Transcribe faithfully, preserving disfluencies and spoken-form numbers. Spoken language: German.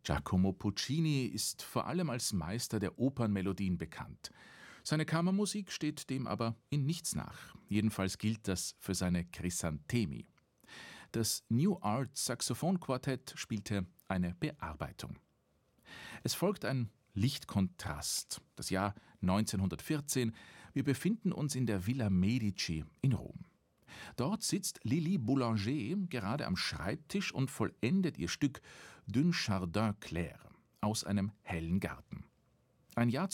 Giacomo Puccini ist vor allem als Meister der Opernmelodien bekannt. Seine Kammermusik steht dem aber in nichts nach. Jedenfalls gilt das für seine Crisantemi. Das New Art Saxophonquartett spielte eine Bearbeitung. Es folgt ein Lichtkontrast. Das Jahr neunzehnhundertvierzehn. Wir befinden uns in der Villa Medici in Rom. Dort sitzt Lili Boulanger gerade am Schreibtisch und vollendet ihr Stück D'un Jardin clair aus einem hellen Garten. Ein Jahr